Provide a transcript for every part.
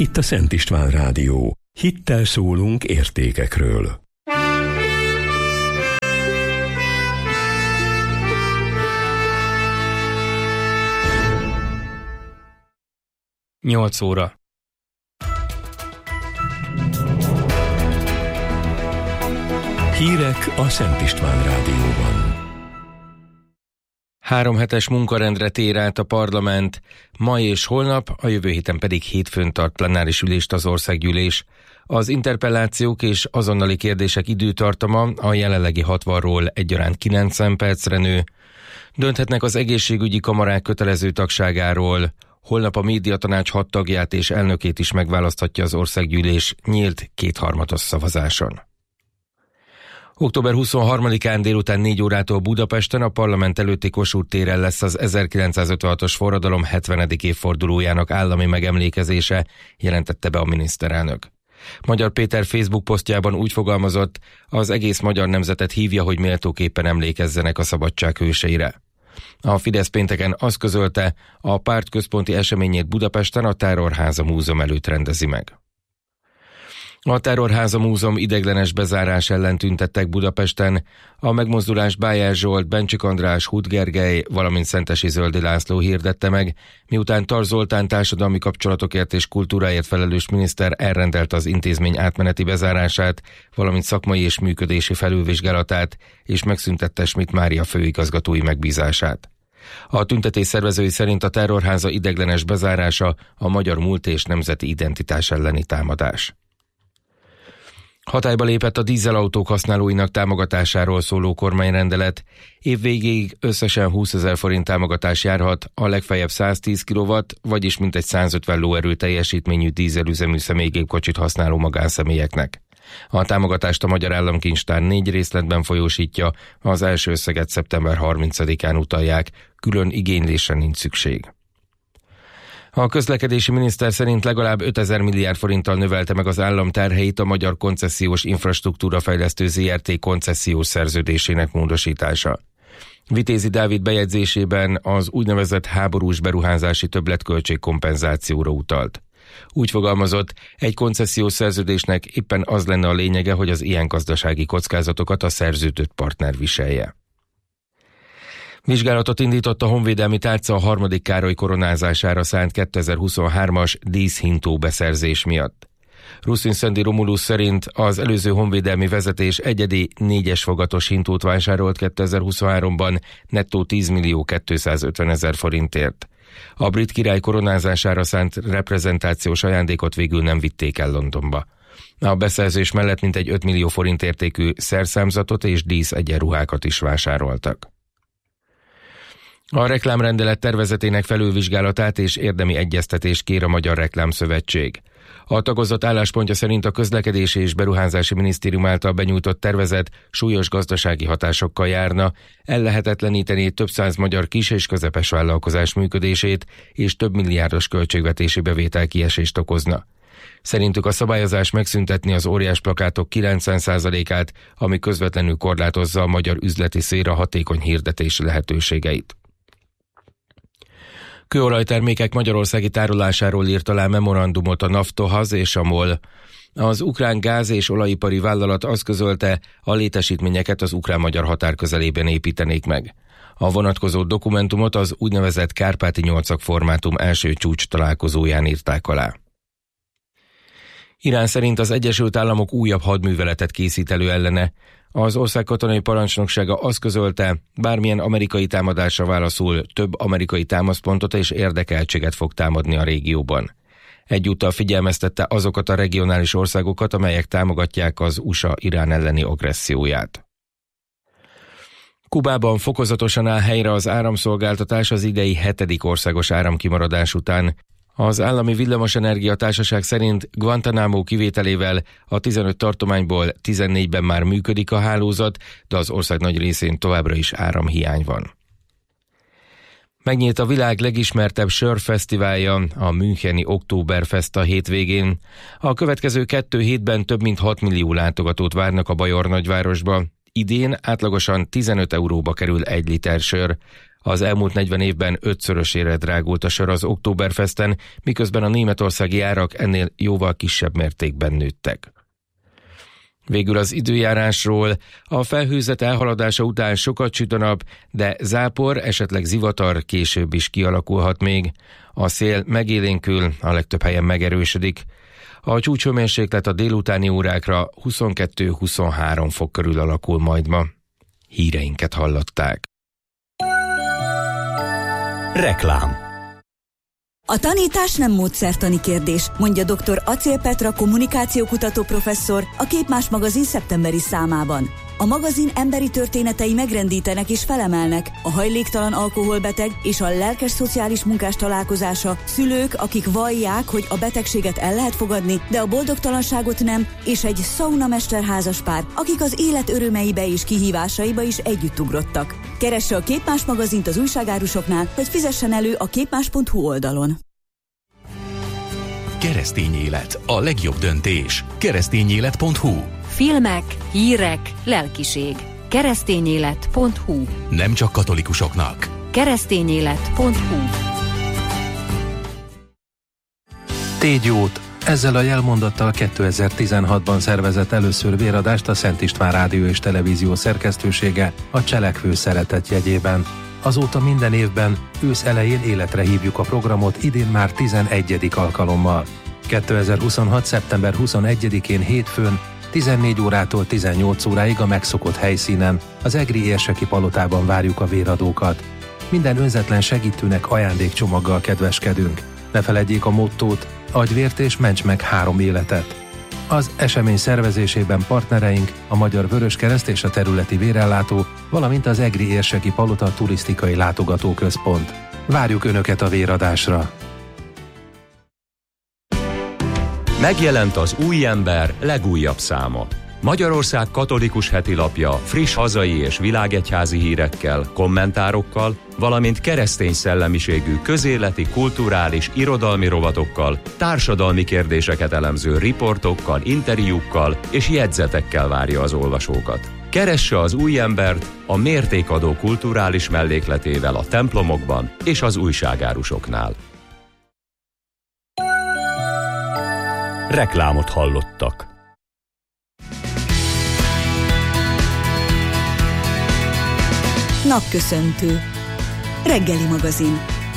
Itt a Szent István Rádió. Hittel szólunk értékekről. Nyolc óra. Hírek a Szent István Rádióban. 3 hetes munkarendre tér át a parlament. Ma és holnap, a jövő héten pedig hétfőn tart plenáris ülést az országgyűlés. Az interpellációk és azonnali kérdések időtartama a jelenlegi 60-ról egyaránt 90 percre nő. Dönthetnek az egészségügyi kamarák kötelező tagságáról. Holnap a médiatanács 6 tagját és elnökét is megválaszthatja az országgyűlés nyílt 2/3 szavazáson. Október 23-án délután 4 órától Budapesten a parlament előtti Kossuth téren lesz az 1956-os forradalom 70. évfordulójának állami megemlékezése, jelentette be a miniszterelnök. Magyar Péter Facebook posztjában úgy fogalmazott, az egész magyar nemzetet hívja, hogy méltóképpen emlékezzenek a szabadság hőseire. A Fidesz pénteken azt közölte, a párt központi eseményét Budapesten a Terrorháza Múzeum előtt rendezi meg. A Terrorháza Múzeum ideiglenes bezárás ellen tüntettek Budapesten. A megmozdulást Bájár Zsolt, Bencsik András, Huth Gergely, valamint Szentesi Zöldi László hirdette meg, miután Tar Zoltán társadalmi kapcsolatokért és kultúráért felelős miniszter elrendelte az intézmény átmeneti bezárását, valamint szakmai és működési felülvizsgálatát, és megszüntette Schmidt Mária főigazgatói megbízását. A tüntetés szervezői szerint a Terrorháza ideiglenes bezárása a magyar múlt és nemzeti identitás elleni támadás. Hatályba lépett a dízelautók használóinak támogatásáról szóló kormányrendelet. Évvégéig összesen 20 000 forint támogatás járhat a legfeljebb 110 kW, vagyis mintegy 150 lóerő teljesítményű dízelüzemű személygépkocsit használó magánszemélyeknek. A támogatást a Magyar Államkincstár 4 részletben folyósítja, az első összeget szeptember 30-án utalják, külön igénylésre nincs szükség. A közlekedési miniszter szerint legalább 5000 milliárd forinttal növelte meg az állam terheit a Magyar Koncesziós Infrastruktúra Fejlesztő Zrt. Koncesziós szerződésének módosítása. Vitézi Dávid bejegyzésében az úgynevezett háborús beruházási többletköltség kompenzációra utalt. Úgy fogalmazott, egy koncesziós szerződésnek éppen az lenne a lényege, hogy az ilyen gazdasági kockázatokat a szerződött partner viselje. Vizsgálatot indított a Honvédelmi Tárca a 3. Károly koronázására szánt 2023-as díszhintó beszerzés miatt. Ruszin-Szendi Romulus szerint az előző honvédelmi vezetés egyedi 4-es fogatos hintót vásárolt 2023-ban nettó 10.250.000 forintért. A brit király koronázására szánt reprezentációs ajándékot végül nem vitték el Londonba. A beszerzés mellett mintegy 5 millió forint értékű szerszámzatot és díszegyenruhákat is vásároltak. A reklámrendelet tervezetének felülvizsgálatát és érdemi egyeztetést kér a Magyar Reklámszövetség. A tagozat álláspontja szerint a Közlekedési és Beruházási Minisztérium által benyújtott tervezet súlyos gazdasági hatásokkal járna, ellehetetlenítené több száz magyar kis- és közepes vállalkozás működését, és több milliárdos költségvetési bevétel kiesést okozna. Szerintük a szabályozás megszüntetni az óriás plakátok 90%-át, ami közvetlenül korlátozza a magyar üzleti szféra hatékony hirdetési lehetőségeit. Kőolajtermékek magyarországi tárolásáról írt alá memorandumot a Naftogaz és a MOL. Az ukrán gáz- és olajipari vállalat azt közölte, a létesítményeket az ukrán-magyar határ közelében építenék meg. A vonatkozó dokumentumot az úgynevezett Kárpáti 8-ak formátum első csúcs találkozóján írták alá. Irán szerint az Egyesült Államok újabb hadműveletet készít elő ellene. Az ország katonai parancsnoksága azt közölte, bármilyen amerikai támadásra válaszul több amerikai támaszpontot és érdekeltséget fog támadni a régióban. Egyúttal figyelmeztette azokat a regionális országokat, amelyek támogatják az USA Irán elleni agresszióját. Kubában fokozatosan áll helyre az áramszolgáltatás az idei 7. országos áramkimaradás után. Az állami villamosenergia társaság szerint Guantánamo kivételével a 15 tartományból 14-ben már működik a hálózat, de az ország nagy részén továbbra is áramhiány van. Megnyílt a világ legismertebb sörfesztiválja, a müncheni Oktoberfest a hétvégén. A következő 2 hétben több mint 6 millió látogatót várnak a bajor nagyvárosba. Idén átlagosan 15 euróba kerül 1 liter sör. Az elmúlt 40 évben 5-szörösére drágult a sör az Oktoberfesten, miközben a németországi árak ennél jóval kisebb mértékben nőttek. Végül az időjárásról. A felhőzet elhaladása után sokat süt a nap, de zápor, esetleg zivatar később is kialakulhat még. A szél megélénkül, a legtöbb helyen megerősödik. A csúcshőmérséklet a délutáni órákra 22-23 fok körül alakul majd ma. Híreinket hallották. Reklám. A tanítás nem módszertani kérdés, mondja dr. Acél Petra kommunikációkutató professzor a Képmás magazin szeptemberi számában. A magazin emberi történetei megrendítenek és felemelnek, a hajléktalan alkoholbeteg és a lelkes szociális munkás találkozása, szülők, akik vallják, hogy a betegséget el lehet fogadni, de a boldogtalanságot nem, és egy szaunamester házaspár, akik az élet örömeibe és kihívásaiba is együtt ugrottak. Keresse a Képmás magazint az újságárusoknál, vagy fizessen elő a képmás.hu oldalon. Keresztény élet, a legjobb döntés. Keresztényélet.hu. Filmek, hírek, lelkiség. Keresztényélet.hu. Nem csak katolikusoknak. Keresztényélet.hu. Tégy jót! Ezzel a jelmondattal 2016-ban szervezett először véradást a Szent István Rádió és Televízió szerkesztősége a Cselekvő Szeretet jegyében. Azóta minden évben ősz elején életre hívjuk a programot, idén már 11. alkalommal. 2026. szeptember 21-én hétfőn 14 órától 18 óráig a megszokott helyszínen, az Egri érseki palotában várjuk a véradókat. Minden önzetlen segítőnek ajándékcsomaggal kedveskedünk. Ne feledjék a mottót: adj vért és ments meg 3 életet. Az esemény szervezésében partnereink a Magyar Vöröskereszt és a területi vérellátó, valamint az Egri érseki palota turisztikai látogatóközpont. Várjuk Önöket a véradásra! Megjelent az Új Ember legújabb száma. Magyarország katolikus hetilapja friss hazai és világegyházi hírekkel, kommentárokkal, valamint keresztény szellemiségű közéleti, kulturális, irodalmi rovatokkal, társadalmi kérdéseket elemző riportokkal, interjúkkal és jegyzetekkel várja az olvasókat. Keresse az Új Embert a mértékadó kulturális mellékletével a templomokban és az újságárusoknál. Reklámot hallottak. Napköszöntő. Reggeli magazin.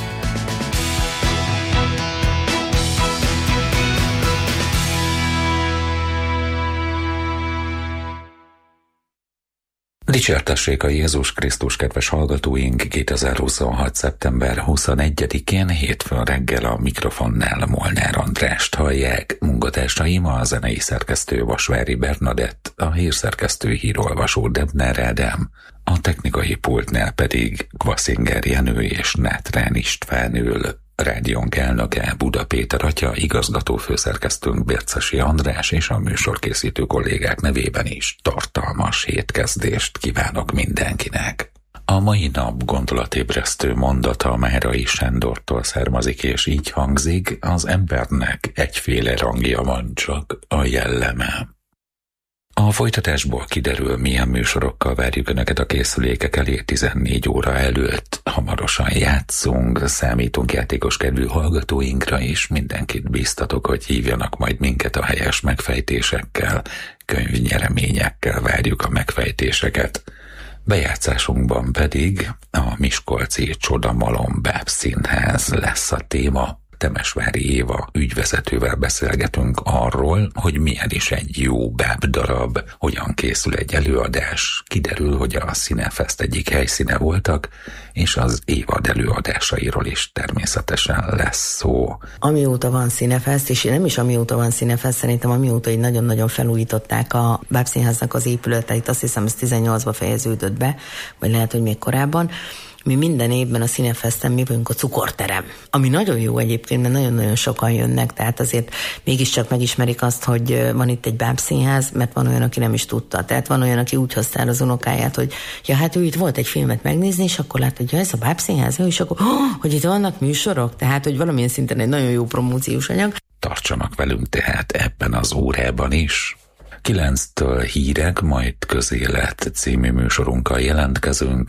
Dicsértessék a Jézus Krisztus, kedves hallgatóink! 2026. szeptember 21-én hétfőn reggel a mikrofonnál Molnár Andrást hallják. Munkatársaim a zenei szerkesztő Vasvári Bernadett, a hírszerkesztő hírolvasó Debner Ádám, a technikai pultnál pedig Kvaszinger Jenő és Nátrán István ül. Rádiónk elnöke Buda Péter atya, igazgató főszerkesztőnk Bércesi András és a műsorkészítő kollégák nevében is tartalmas hétkezdést kívánok mindenkinek. A mai nap gondolatébresztő mondata Márai Sándortól származik, és így hangzik: az embernek egyféle rangja van, csak a jelleme. A folytatásból kiderül, milyen műsorokkal várjuk Önöket a készülékek elé 14 óra előtt. Hamarosan játszunk, számítunk játékos kedvű hallgatóinkra is, mindenkit bíztatok, hogy hívjanak majd minket a helyes megfejtésekkel, könyvnyereményekkel várjuk a megfejtéseket. Bejátszásunkban pedig a miskolci Csodamalom Bábszínház lesz a téma. Temesvári Éva ügyvezetővel beszélgetünk arról, hogy milyen is egy jó bábdarab, hogyan készül egy előadás. Kiderül, hogy a Színefest egyik helyszíne voltak, és az évad előadásairól is természetesen lesz szó. Amióta van Színefest, és nem is amióta van Színefest, szerintem amióta így nagyon-nagyon felújították a Bábszínháznak az épületeit, azt hiszem ez 18-ba fejeződött be, vagy lehet, hogy még korábban. Mi minden évben a Színefesten mi vagyunk a cukorterem, ami nagyon jó egyébként, mert nagyon-nagyon sokan jönnek, tehát azért mégiscsak megismerik azt, hogy van itt egy bábszínház, mert van olyan, aki nem is tudta. Tehát van olyan, aki úgy hozta el az unokáját, hogy ja, hát ő itt volt egy filmet megnézni, és akkor lát, hogy ja, ez a bábszínház, és akkor, hogy itt vannak műsorok, tehát hogy valamilyen szinten egy nagyon jó promóciós anyag. Tartsanak velünk tehát ebben az órában is. 9-től hírek, majd közélet című műsorunkkal jelentkezünk.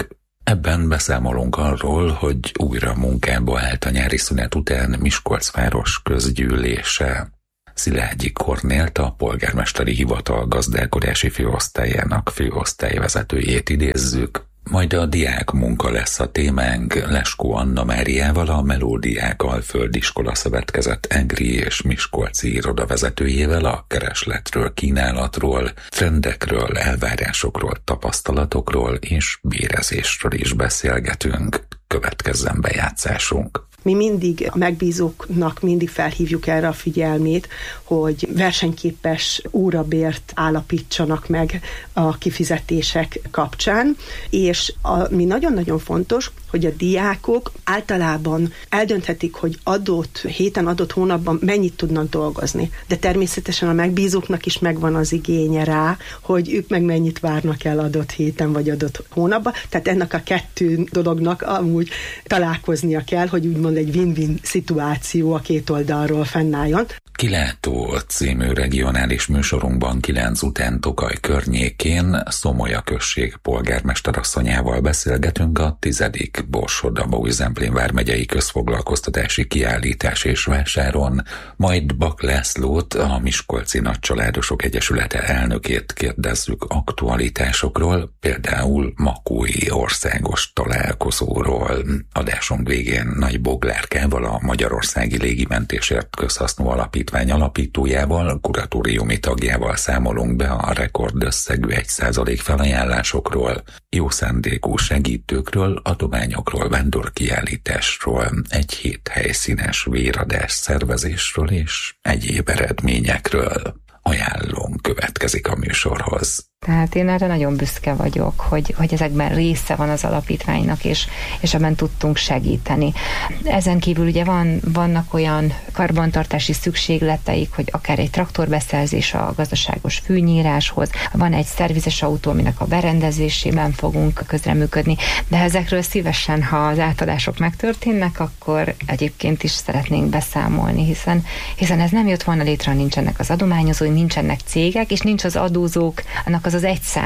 Ebben beszámolunk arról, hogy újra munkába állt a nyári szünet után Miskolcváros közgyűlése. Szilágyi Kornélt, a polgármesteri hivatal gazdálkodási főosztályának főosztályvezetőjét idézzük, majd a diák munka lesz a témánk. Leskó Anna Máriával, a Melódiák Alföldi Iskola Szövetkezet egri és miskolci irodavezetőjével a keresletről, kínálatról, trendekről, elvárásokról, tapasztalatokról és bérezésről is beszélgetünk. Következzen bejátszásunk. Mi mindig a megbízóknak mindig felhívjuk erre a figyelmét, hogy versenyképes órabért állapítsanak meg a kifizetések kapcsán, és mi nagyon-nagyon fontos, hogy a diákok általában eldönthetik, hogy adott héten, adott hónapban mennyit tudnak dolgozni. De természetesen a megbízóknak is megvan az igénye rá, hogy ők meg mennyit várnak el adott héten vagy adott hónapban. Tehát ennek a kettő dolognak amúgy találkoznia kell, hogy úgymond egy win-win szituáció a két oldalról fennálljon. Kilátó című regionális műsorunkban 9 után Tokaj környékén Szomolya község polgármesterasszonyával beszélgetünk a 10. Borsod-Abaúj-Zemplén vármegyei közfoglalkoztatási kiállítás és vásáron, majd Bak Lászlót, a Miskolci Nagycsaládosok Egyesülete elnökét kérdezzük aktualitásokról, például Makói országos találkozóról. Adásunk végén Nagy Boglárkával, a Magyarországi Légimentésért Közhasznú Alapítvány alapítójával, kuratóriumi tagjával számolunk be a rekordösszegű 1% felajánlásokról, jó szándékú segítőkről, adományokról, vándorkiállításról, egy hét helyszínes véradás szervezésről és egyéb eredményekről. Ajánlom, következik a műsorhoz. Tehát én erre nagyon büszke vagyok, hogy ezekben része van az alapítványnak, és ebben tudtunk segíteni. Ezen kívül ugye vannak olyan karbantartási szükségleteik, hogy akár egy traktorbeszerzés a gazdaságos fűnyíráshoz, van egy szervizes autó, aminek a berendezésében fogunk közreműködni, de ezekről szívesen, ha az átadások megtörténnek, akkor egyébként is szeretnénk beszámolni, hiszen ez nem jött volna létre, nincsenek az adományozói, nincsenek cégek, és nincs az adózók, annak az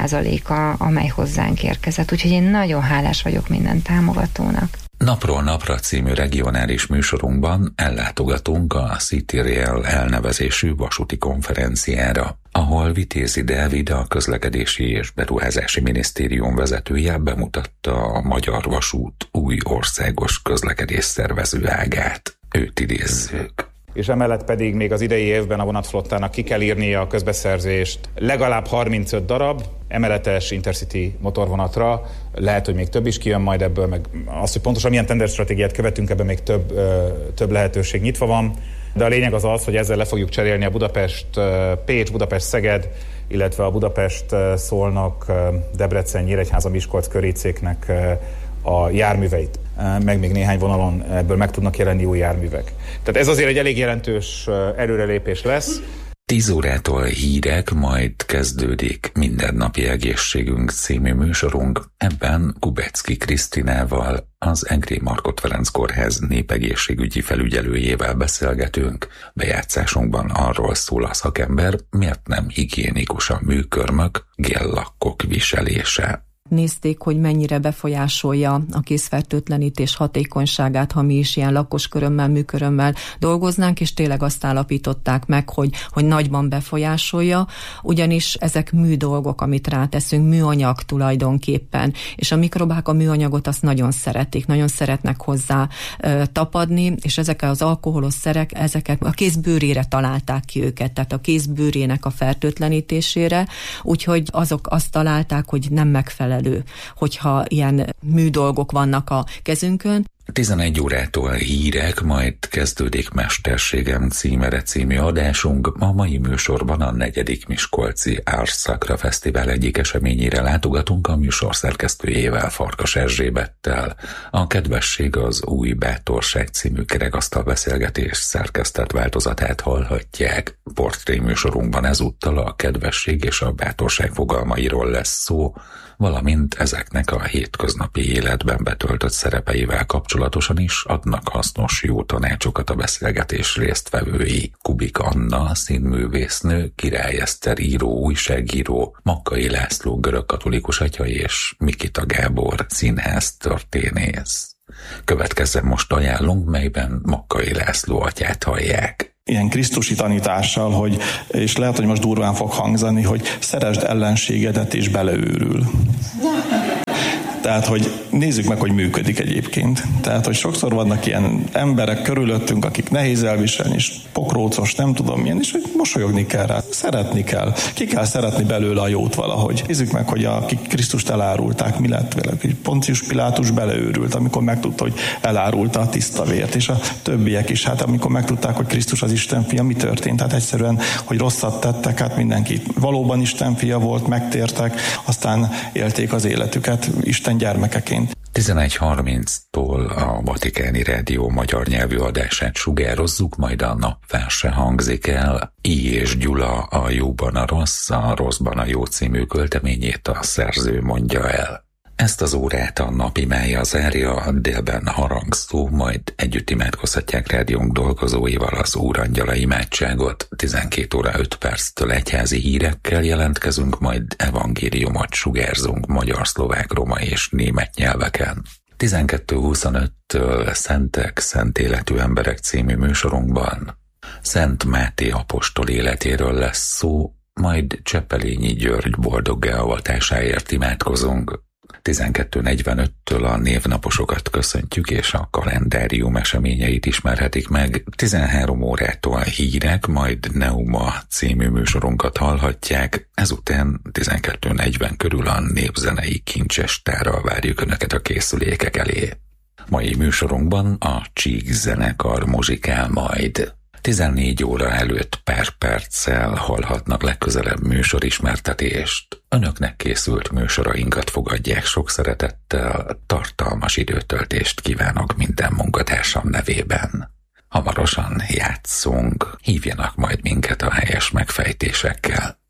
1%, amely hozzánk érkezett. Úgyhogy én nagyon hálás vagyok minden támogatónak. Napról napra című regionális műsorunkban ellátogatunk a City Rail elnevezésű vasúti konferenciára, ahol Vitézi Dávid, a Közlekedési és Beruházási Minisztérium vezetője bemutatta a Magyar Vasút új országos közlekedés szervező ágát. Őt idézzük. És emellett pedig még az idei évben a vonatflottának ki kell írnia a közbeszerzést legalább 35 darab emeletes Intercity motorvonatra. Lehet, hogy még több is kijön majd ebből, meg az, hogy pontosan milyen tenderstratégiát követünk, ebben még több lehetőség nyitva van. De a lényeg az az, hogy ezzel le fogjuk cserélni a Budapest-Pécs, Budapest-Szeged, illetve a Budapest-Szolnok-Debrecen-Nyíregyháza-Miskolc köricéknek a járműveit. Meg még néhány vonalon ebből meg tudnak jelenni új járművek. Tehát ez azért egy elég jelentős előrelépés lesz. 10 órától hírek, majd kezdődik Mindennapi Egészségünk című műsorunk. Ebben Kubecki Krisztinával, az Egri Markhot Ferenc Kórház népegészségügyi felügyelőjével beszélgetünk. Bejátszásunkban arról szól a szakember, miért nem higiénikus a műkörmök, géllakkok viselése. Nézték, hogy mennyire befolyásolja a kézfertőtlenítés hatékonyságát, ha mi is ilyen lakkoskörömmel, műkörömmel dolgoznánk, és tényleg azt állapították meg, hogy nagyban befolyásolja, ugyanis ezek műdolgok, amit ráteszünk, műanyag tulajdonképpen, és a mikrobák a műanyagot azt nagyon szeretik, nagyon szeretnek hozzá tapadni, és ezek az alkoholos szerek, ezeket a kézbőrére találták ki őket, tehát a kézbőrének a fertőtlenítésére, úgyhogy azok azt találták, hogy nem megfelelő, hogyha ilyen műdolgok vannak a kezünkön. 11 órától hírek, majd kezdődik Mesterségem címere című adásunk. A mai műsorban a 4. Miskolci Ars Sacra Fesztivál egyik eseményére látogatunk a műsor szerkesztőjével, Farkas Erzsébettel. A kedvesség az Új Bátorság című kerekasztal beszélgetés szerkesztett változatát hallhatják. Portré műsorunkban ezúttal a kedvesség és a bátorság fogalmairól lesz szó, valamint ezeknek a hétköznapi életben betöltött szerepeivel kapcsolatban kapcsolatosan is adnak hasznos jó tanácsokat a beszélgetés résztvevői. Kubik Anna, színművésznő, Király Eszter író, újságíró, Makkai László görögkatolikus atya és Mikita Gábor színház történész. Következzen most ajánlunk, melyben Makkai László atyát hallják. Ilyen krisztusi tanítással, és lehet, hogy most durván fog hangzani, hogy szeresd ellenségedet és beleőrül. Tehát, hogy nézzük meg, hogy működik egyébként. Tehát, hogy sokszor vannak ilyen emberek körülöttünk, akik nehéz elviselni, és pokrócos, nem tudom milyen, és mosolyogni kell rá, szeretni kell. Ki kell szeretni belőle a jót valahogy. Nézzük meg, hogy akik Krisztust elárulták, mi lett vele. Poncius Pilátus beleőrült, amikor megtudta, hogy elárulta a tiszta vért, és a többiek is, hát amikor megtudták, hogy Krisztus az Isten fia, mi történt? Hát egyszerűen, hogy rosszat tettek, hát mindenki valóban Isten fia volt, megtértek, aztán élték az életüket Isten gyermekeként. 11:30-tól a Vatikáni Rádió magyar nyelvű adását sugározzuk, majd a napverse hangzik el. I. és Gyula a Jóban a rossz, a rosszban a jó című költeményét a szerző mondja el. Ezt az órát a napimája zárja, délben harangszó, majd együtt imádkozhatják rádiónk dolgozóival az Úrangyala imádságot. 12:05 egyházi hírekkel jelentkezünk, majd evangéliumot sugárzunk magyar, szlovák, roma és német nyelveken. 12:25-től Szentek, szent életű emberek című műsorunkban Szent Máté apostol életéről lesz szó, majd Csepelényi György boldoggá avatásáért imádkozunk. 12:45-től a névnaposokat köszöntjük, és a kalendárium eseményeit ismerhetik meg. 13 órától hírek, majd Neuma című műsorunkat hallhatják. Ezután 12:40 körül a népzenei kincsestárral várjuk Önöket a készülékek elé. Mai műsorunkban a Csík zenekar muzsikál majd. 14 óra előtt pár perccel hallhatnak legközelebb műsorismertetést. Önöknek készült műsorainkat fogadják sok szeretettel, tartalmas időtöltést kívánok minden munkatársam nevében. Hamarosan játszunk, hívjanak majd minket a helyes megfejtésekkel.